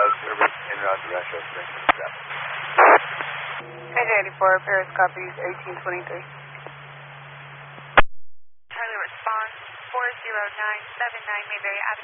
service in route to Rancho Springs. KJ84, Paris copies 1823. Charlie response 40979 Mayberry Avenue.